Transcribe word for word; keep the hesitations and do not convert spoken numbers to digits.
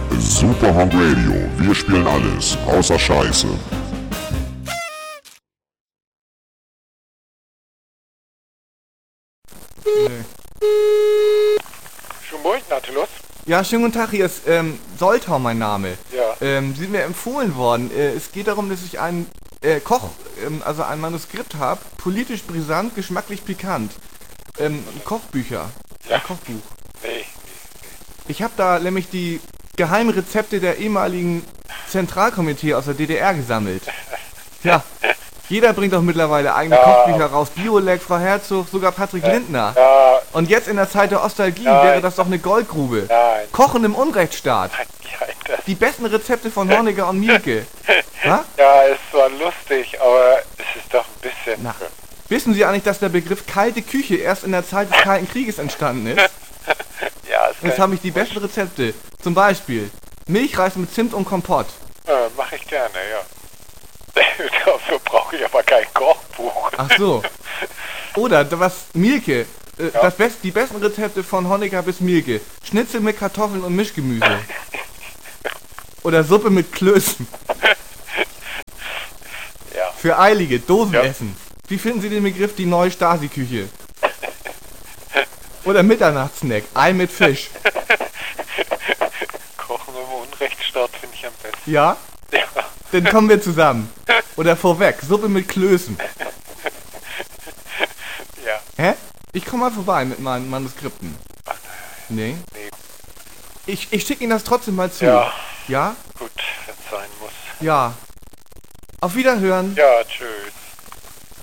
Superhand Radio. Wir spielen alles, außer Scheiße. Nee. Schönen Morgen, Nautilus. Ja, schönen guten Tag, hier ist ähm, Soltau mein Name. Ja. Ähm, Sie sind mir empfohlen worden. Äh, es geht darum, dass ich ein äh, Koch, ähm, also ein Manuskript habe, politisch brisant, geschmacklich pikant. Ähm, Kochbücher. Ja. Ein Kochbuch. Nee. Ich habe da nämlich die geheimen Rezepte der ehemaligen Zentralkomitee aus der D D R gesammelt. Ja, jeder bringt doch mittlerweile eigene Ja. Kochbücher raus. Biolek, Frau Herzog, sogar Patrick Lindner. Ja, Und jetzt in der Zeit der Ostalgie Nein. wäre das doch eine Goldgrube. nein. Kochen im Unrechtsstaat. Nein, das, Die besten Rezepte von Honecker und Mielke. Ha? ja, ist zwar lustig, aber es ist doch ein bisschen... Na, wissen Sie eigentlich, dass der Begriff kalte Küche erst in der Zeit des Kalten Krieges entstanden ist? Ja, es Jetzt habe ich die besten Rezepte. Zum Beispiel Milchreis mit Zimt und Kompott. Ja, mache ich gerne, ja. Dafür brauche ich aber kein Kochbuch. Ach so. Oder da was Mielke. Äh, Ja. das best, die besten Rezepte von Honecker bis Mielke. Schnitzel mit Kartoffeln und Mischgemüse. Oder Suppe mit Klößen. Ja. Für Eilige, Dosenessen. Ja. Wie finden Sie den Begriff die neue Stasi-Küche? Oder Mitternachtssnack, Ei mit Fisch. Kochen im Unrechtsstaat finde ich am besten. Ja? Ja. Dann kommen wir zusammen. Oder vorweg, Suppe mit Klößen. Ja. Hä? Ich komme mal vorbei mit meinen Manuskripten. Ach, Nee? nee. Ich, ich schicke Ihnen das trotzdem mal zu. Ja. Ja? Gut, wenn es sein muss. Ja. Auf Wiederhören. Ja, tschüss.